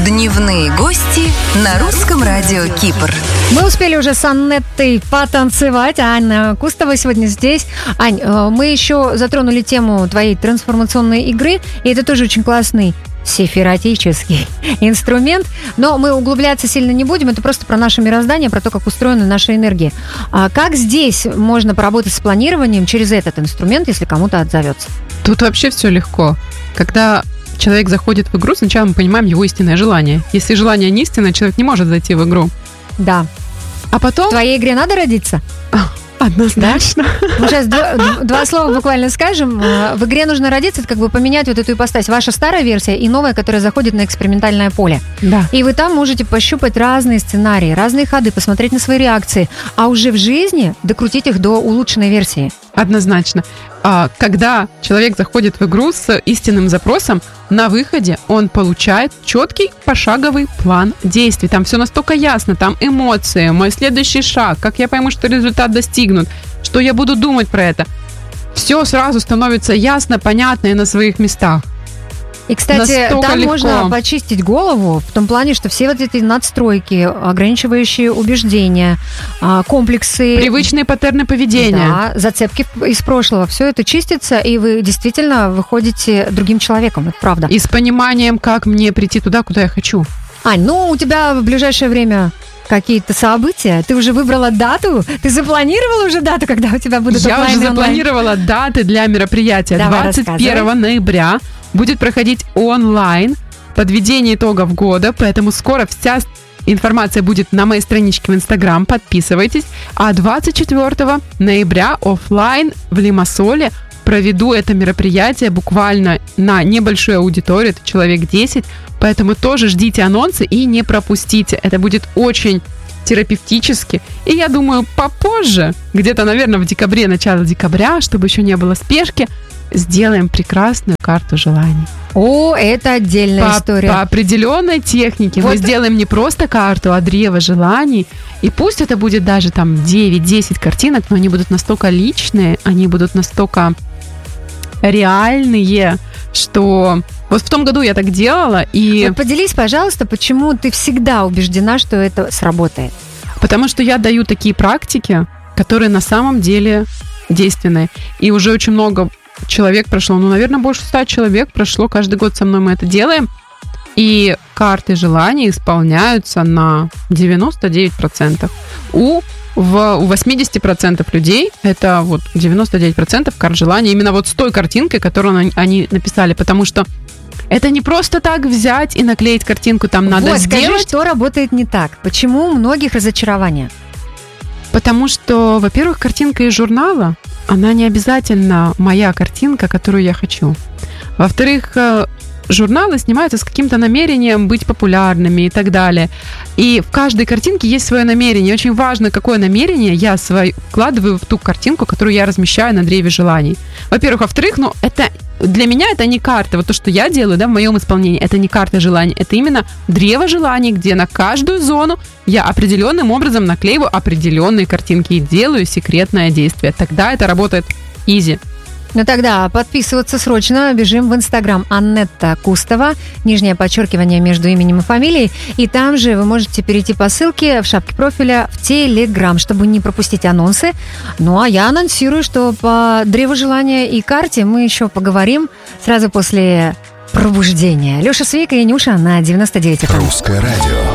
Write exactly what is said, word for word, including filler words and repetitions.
Дневные гости на русском радио Кипр. Мы успели уже с Аннеттой потанцевать. Анна Кустова сегодня здесь. Ань, мы еще затронули тему твоей трансформационной игры, и это тоже очень классный сефиротический инструмент, но мы углубляться сильно не будем, это просто про наше мироздание, про то, как устроена наша энергия. А как здесь можно поработать с планированием через этот инструмент, если кому-то отзовется? Тут вообще все легко. Когда человек заходит в игру, сначала мы понимаем его истинное желание. Если желание не истинное, человек не может зайти в игру. Да. А потом... В твоей игре надо родиться? Однозначно. Да? Мы сейчас два, два слова буквально скажем. В игре нужно родиться, это как бы поменять вот эту ипостась. Ваша старая версия и новая, которая заходит на экспериментальное поле. Да. И вы там можете пощупать разные сценарии, разные ходы, посмотреть на свои реакции, а уже в жизни докрутить их до улучшенной версии. Однозначно. А когда человек заходит в игру с истинным запросом, на выходе он получает четкий пошаговый план действий. Там все настолько ясно, там эмоции, мой следующий шаг, как я пойму, что результат достигнут, что я буду думать про это. Все сразу становится ясно, понятно и на своих местах. И, кстати, Настолько там легко. можно почистить голову в том плане, что все вот эти надстройки, ограничивающие убеждения, комплексы... Привычные паттерны поведения. Да, зацепки из прошлого. Все это чистится, и вы действительно выходите другим человеком. Это правда. И с пониманием, как мне прийти туда, куда я хочу. Ань, ну у тебя в ближайшее время какие-то события? Ты уже выбрала дату? Ты запланировала уже дату, когда у тебя будут Я офлайн уже и онлайн? запланировала даты для мероприятия. Давай, двадцать первого ноября будет проходить онлайн подведение итогов года, поэтому скоро вся информация будет на моей страничке в Инстаграм. Подписывайтесь. А двадцать четвёртого ноября офлайн в Лимассоле проведу это мероприятие буквально на небольшую аудиторию, это человек десять, поэтому тоже ждите анонсы и не пропустите. Это будет очень терапевтически. И я думаю, попозже, где-то, наверное, в декабре, начало декабря, чтобы еще не было спешки, сделаем прекрасную карту желаний. О, это отдельная По, история. по определенной технике Вот. мы сделаем не просто карту, а древо желаний. И пусть это будет даже там девять-десять картинок, но они будут настолько личные, они будут настолько реальные, что... Вот в том году я так делала, и... Вот поделись, пожалуйста, почему ты всегда убеждена, что это сработает? Потому что я даю такие практики, которые на самом деле действенные. И уже очень много человек прошло, ну, наверное, больше ста человек прошло, каждый год со мной мы это делаем. И карты желаний исполняются на девяносто девять процентов. У, в, у восемьдесят процентов людей это вот девяносто девять процентов карт желаний именно вот с той картинкой, которую они, они написали, потому что это не просто так взять и наклеить картинку, там надо вот, сделать. скажи, что работает не так. Почему у многих разочарование? Потому что, во-первых, картинка из журнала, она не обязательно моя картинка, которую я хочу. Во-вторых, журналы снимаются с каким-то намерением быть популярными и так далее. И в каждой картинке есть свое намерение. Очень важно, какое намерение я свой вкладываю в ту картинку, которую я размещаю на древе желаний. Во-первых. Во-вторых, ну, это для меня это не карта. Вот то, что я делаю, да, в моем исполнении, это не карта желаний. Это именно древо желаний, где на каждую зону я определенным образом наклеиваю определенные картинки и делаю секретное действие. Тогда это работает изи. Ну тогда подписываться срочно. Бежим в Инстаграм Аннетта Кустова, нижнее подчеркивание между именем и фамилией. И там же вы можете перейти по ссылке в шапке профиля в Телеграм, чтобы не пропустить анонсы. Ну а я анонсирую, что по древу желания и карте мы еще поговорим сразу после пробуждения. Леша Свейка и Нюша на девяносто девять эф эм. Русское радио.